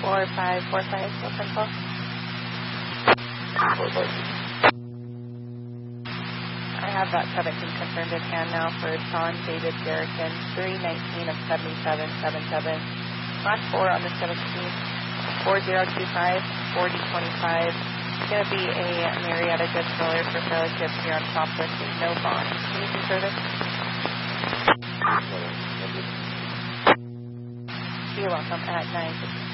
4545, what's info? 45. I have that 17 confirmed in hand now for Sean David Garrison, 319 of 7777. Last 4 on the 17th, 4025, 4025. It's going to be a Marietta Good Solar for fellowships here on Southwest with no bond. Can you confirm this? You're welcome at 9:50.